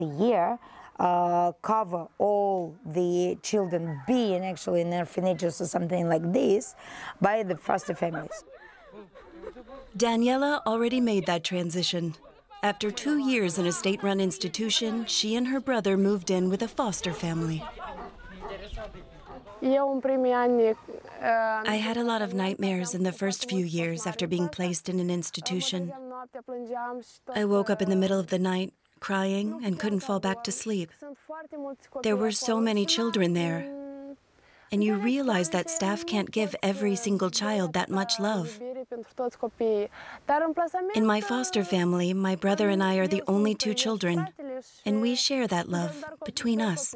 The year cover all the children being actually in orphanages or something like this by the foster families. Daniela already made that transition. After 2 years in a state-run institution, she and her brother moved in with a foster family. I had a lot of nightmares in the first few years after being placed in an institution. I woke up in the middle of the night, crying, and couldn't fall back to sleep. There were so many children there, and you realize that staff can't give every single child that much love. In my foster family, my brother and I are the only 2 children, and we share that love between us.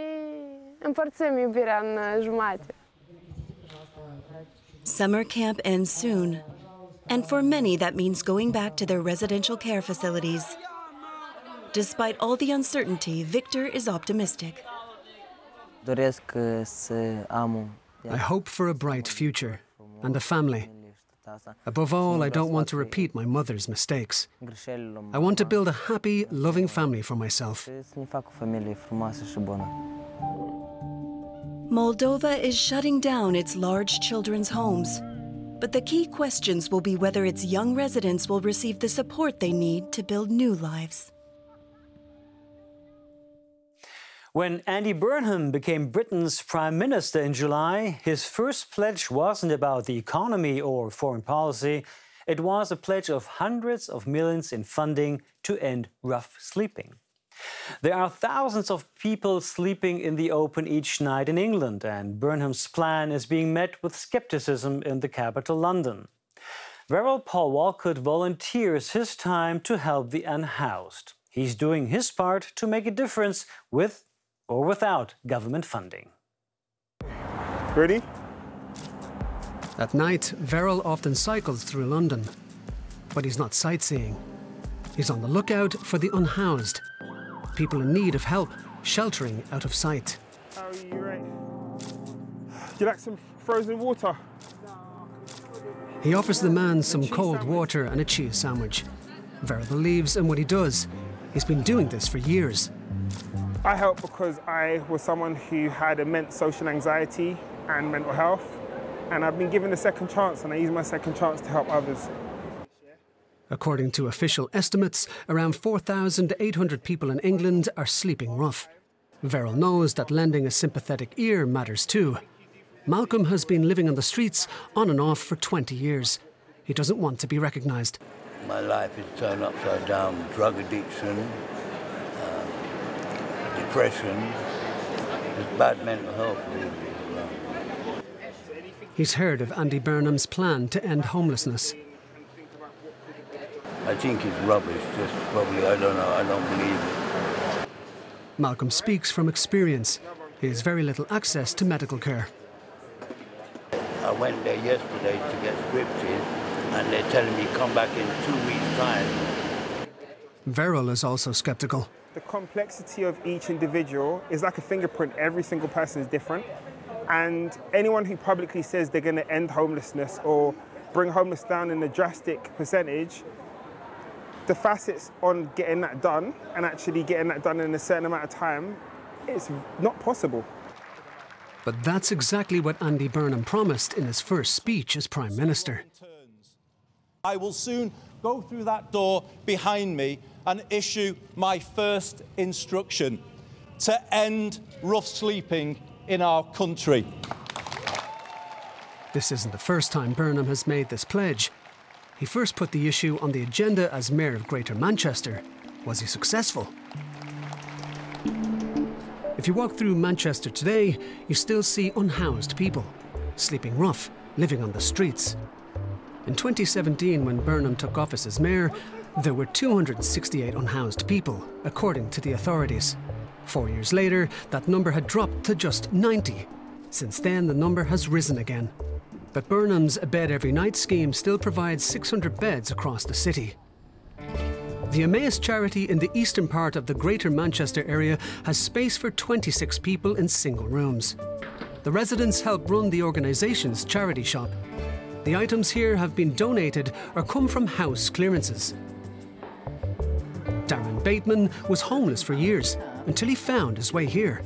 Summer camp ends soon, and for many that means going back to their residential care facilities. Despite all the uncertainty, Victor is optimistic. I hope for a bright future and a family. Above all, I don't want to repeat my mother's mistakes. I want to build a happy, loving family for myself. Moldova is shutting down its large children's homes. But the key questions will be whether its young residents will receive the support they need to build new lives. When Andy Burnham became Britain's Prime Minister in July, his first pledge wasn't about the economy or foreign policy. It was a pledge of hundreds of millions in funding to end rough sleeping. There are thousands of people sleeping in the open each night in England, and Burnham's plan is being met with skepticism in the capital, London. Verrell Paul Walcott volunteers his time to help the unhoused. He's doing his part to make a difference with or without government funding. Ready? At night, Verrell often cycles through London, but he's not sightseeing. He's on the lookout for the unhoused, people in need of help, sheltering out of sight. How are you, right? Do you like some frozen water? He offers the man some cold water and a cheese sandwich. Verrell believes in what he does. He's been doing this for years. I help because I was someone who had immense social anxiety and mental health, and I've been given a second chance, and I use my second chance to help others. According to official estimates, around 4,800 people in England are sleeping rough. Verrell knows that lending a sympathetic ear matters too. Malcolm has been living on the streets on and off for 20 years. He doesn't want to be recognised. My life is turned upside down. Drug addiction, depression, just bad mental health, really. He's heard of Andy Burnham's plan to end homelessness. I think it's rubbish, just probably, I don't know, I don't believe it. Malcolm speaks from experience. He has very little access to medical care. I went there yesterday to get scripted, and they're telling me come back in 2 weeks' time. Verrell is also sceptical. The complexity of each individual is like a fingerprint. Every single person is different. And anyone who publicly says they're going to end homelessness or bring homelessness down in a drastic percentage, the facets on getting that done and actually getting that done in a certain amount of time, it's not possible. But that's exactly what Andy Burnham promised in his first speech as Prime Minister. I will soon go through that door behind me and issue my first instruction to end rough sleeping in our country. This isn't the first time Burnham has made this pledge. He first put the issue on the agenda as Mayor of Greater Manchester. Was he successful? If you walk through Manchester today, you still see unhoused people, sleeping rough, living on the streets. In 2017, when Burnham took office as mayor, there were 268 unhoused people, according to the authorities. 4 years later, that number had dropped to just 90. Since then, the number has risen again. But Burnham's A Bed Every Night scheme still provides 600 beds across the city. The Emmaus charity in the eastern part of the Greater Manchester area has space for 26 people in single rooms. The residents help run the organisation's charity shop. The items here have been donated or come from house clearances. Darren Bateman was homeless for years until he found his way here.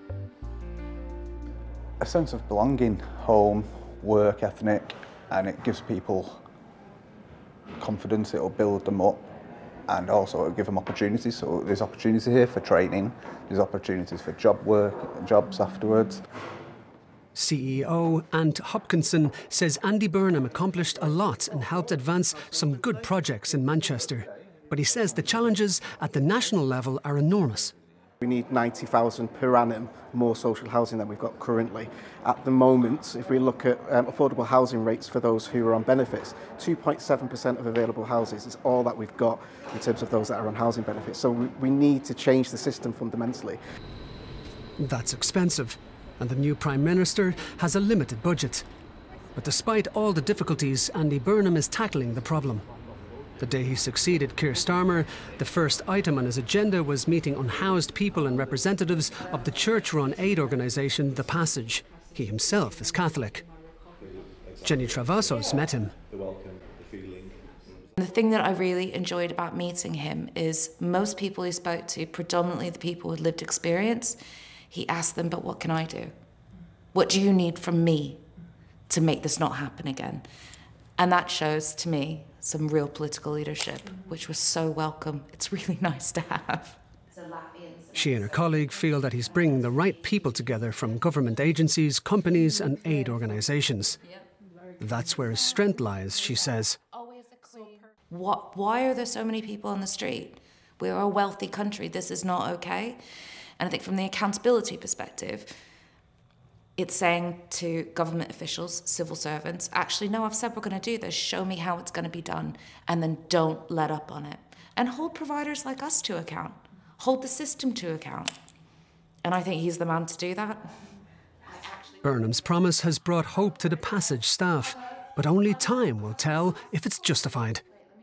A sense of belonging, home, work ethic, and it gives people confidence, it'll build them up, and also it'll give them opportunities. So there's opportunity here for training, there's opportunities for jobs afterwards. CEO Ant Hopkinson says Andy Burnham accomplished a lot and helped advance some good projects in Manchester. But he says the challenges at the national level are enormous. We need 90,000 per annum more social housing than we've got currently. At the moment, if we look at affordable housing rates for those who are on benefits, 2.7% of available houses is all that we've got in terms of those that are on housing benefits. So we need to change the system fundamentally. That's expensive, and the new Prime Minister has a limited budget. But despite all the difficulties, Andy Burnham is tackling the problem. The day he succeeded Keir Starmer, the first item on his agenda was meeting unhoused people and representatives of the church-run aid organisation The Passage. He himself is Catholic. Jenny Travasos met him. The thing that I really enjoyed about meeting him is most people he spoke to, predominantly the people with lived experience, he asked them, but what can I do? What do you need from me to make this not happen again? And that shows, to me, some real political leadership, which was so welcome. It's really nice to have. She and her colleague feel that he's bringing the right people together from government agencies, companies and aid organisations. That's where his strength lies, she says. Why are there so many people on the street? We're a wealthy country. This is not okay. And I think from the accountability perspective, it's saying to government officials, civil servants, actually, no, I've said we're going to do this. Show me how it's going to be done. And then don't let up on it. And hold providers like us to account. Hold the system to account. And I think he's the man to do that. Burnham's promise has brought hope to the Passage staff, but only time will tell if it's justified.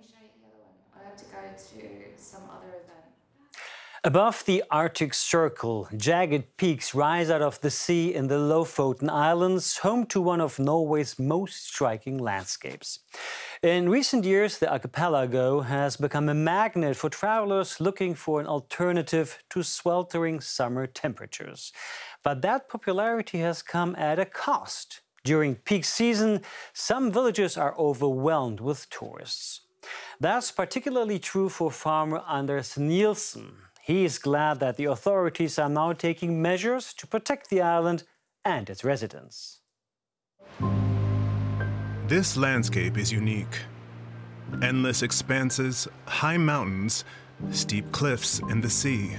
Above the Arctic Circle, jagged peaks rise out of the sea in the Lofoten Islands, home to one of Norway's most striking landscapes. In recent years, the archipelago has become a magnet for travelers looking for an alternative to sweltering summer temperatures. But that popularity has come at a cost. During peak season, some villages are overwhelmed with tourists. That's particularly true for farmer Anders Nielsen. He is glad that the authorities are now taking measures to protect the island and its residents. This landscape is unique. Endless expanses, high mountains, steep cliffs, and the sea.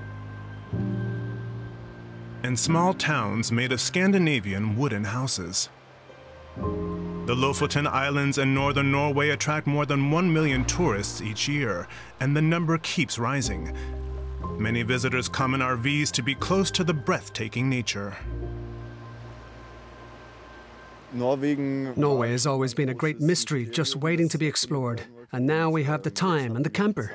And small towns made of Scandinavian wooden houses. The Lofoten Islands in northern Norway attract more than 1 million tourists each year, and the number keeps rising. Many visitors come in RVs to be close to the breathtaking nature. Norway has always been a great mystery, just waiting to be explored. And now we have the time and the camper.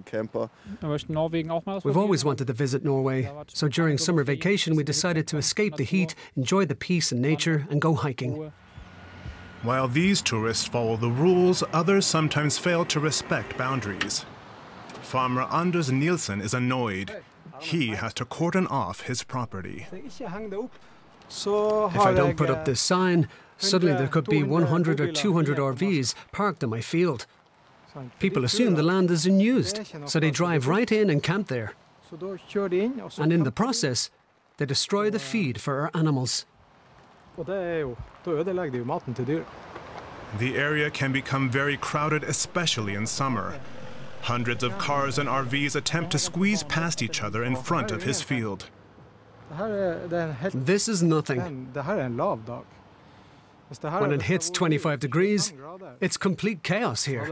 We've always wanted to visit Norway, so during summer vacation we decided to escape the heat, enjoy the peace and nature, and go hiking. While these tourists follow the rules, others sometimes fail to respect boundaries. Farmer Anders Nielsen is annoyed. He has to cordon off his property. If I don't put up this sign, suddenly there could be 100 or 200 RVs parked in my field. People assume the land is unused, so they drive right in and camp there. And in the process, they destroy the feed for our animals. The area can become very crowded, especially in summer. Hundreds of cars and RVs attempt to squeeze past each other in front of his field. This is nothing. When it hits 25 degrees, it's complete chaos here.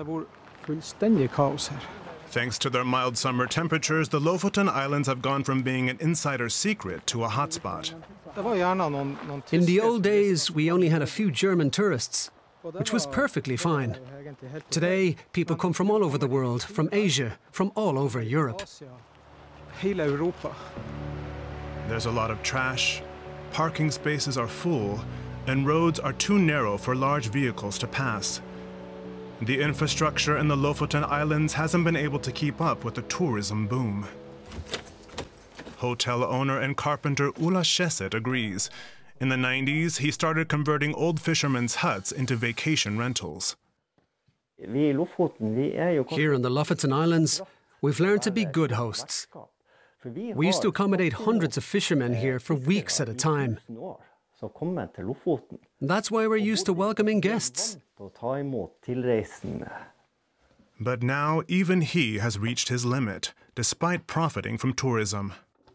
Thanks to their mild summer temperatures, the Lofoten Islands have gone from being an insider's secret to a hotspot. In the old days, we only had a few German tourists, which was perfectly fine. Today, people come from all over the world, from Asia, from all over Europe. There's a lot of trash, parking spaces are full, and roads are too narrow for large vehicles to pass. The infrastructure in the Lofoten Islands hasn't been able to keep up with the tourism boom. Hotel owner and carpenter Ulla Schesset agrees. In the 90s, he started converting old fishermen's huts into vacation rentals. Here in the Lofoten Islands, we've learned to be good hosts. We used to accommodate hundreds of fishermen here for weeks at a time. That's why we're used to welcoming guests. But now even he has reached his limit, despite profiting from tourism.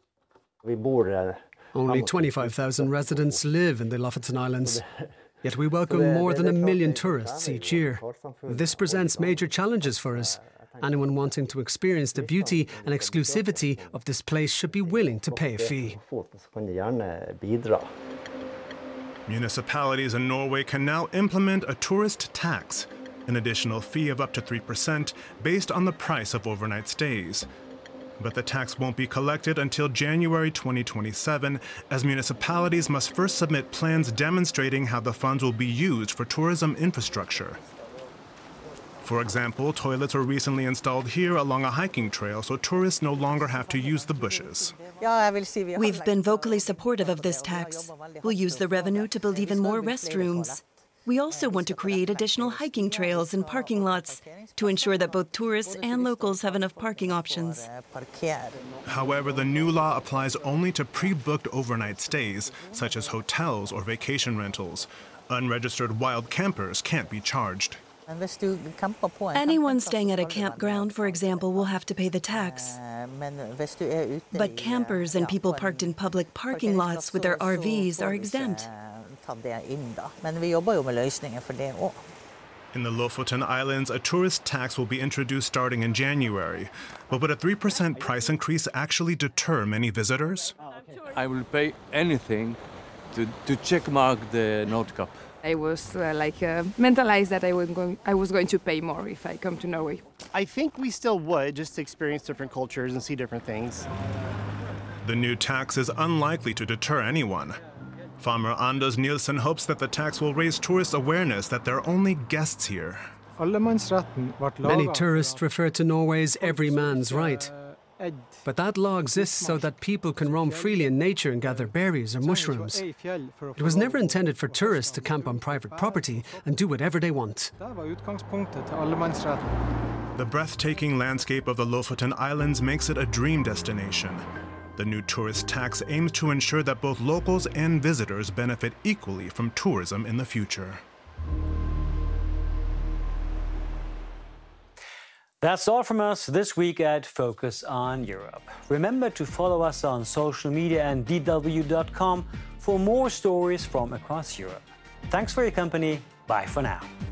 Only 25,000 residents live in the Lofoten Islands, yet we welcome more than 1 million tourists each year. This presents major challenges for us. Anyone wanting to experience the beauty and exclusivity of this place should be willing to pay a fee. Municipalities in Norway can now implement a tourist tax, an additional fee of up to 3% based on the price of overnight stays. But the tax won't be collected until January 2027, as municipalities must first submit plans demonstrating how the funds will be used for tourism infrastructure. For example, toilets were recently installed here along a hiking trail, so tourists no longer have to use the bushes. We've been vocally supportive of this tax. We'll use the revenue to build even more restrooms. We also want to create additional hiking trails and parking lots to ensure that both tourists and locals have enough parking options. However, the new law applies only to pre-booked overnight stays, such as hotels or vacation rentals. Unregistered wild campers can't be charged. Anyone staying at a campground, for example, will have to pay the tax. But campers and people parked in public parking lots with their RVs are exempt. In the Lofoten Islands, a tourist tax will be introduced starting in January. But would a 3% price increase actually deter many visitors? I will pay anything to checkmark the Nordkapp. I was mentalized that I was going to pay more if I come to Norway. I think we still would, just to experience different cultures and see different things. The new tax is unlikely to deter anyone. Farmer Anders Nielsen hopes that the tax will raise tourist awareness that they're only guests here. Many tourists refer to Norway's every man's right. But that law exists so that people can roam freely in nature and gather berries or mushrooms. It was never intended for tourists to camp on private property and do whatever they want. The breathtaking landscape of the Lofoten Islands makes it a dream destination. The new tourist tax aims to ensure that both locals and visitors benefit equally from tourism in the future. That's all from us this week at Focus on Europe. Remember to follow us on social media and DW.com for more stories from across Europe. Thanks for your company. Bye for now.